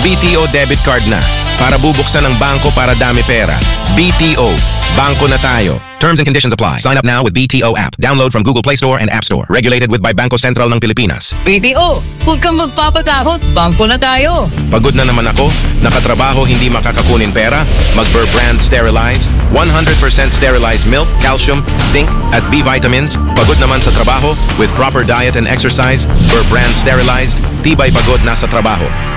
Mag-BTO debit card na para bubuksan ang bangko para dami pera. BTO, bangko na tayo. Terms and conditions apply. Sign up now with BTO app. Download from Google Play Store and App Store. Regulated with by Bangko Sentral ng Pilipinas. BTO, huwag kang magpapatakot. Bangko na tayo. Pagod na naman ako. Nakatrabaho, hindi makakakunin pera. Mag-Burr Brand Sterilized. 100% sterilized milk, calcium, zinc, at B vitamins. Pagod naman sa trabaho with proper diet and exercise. Burr Brand Sterilized. Tibay pagod na sa trabaho.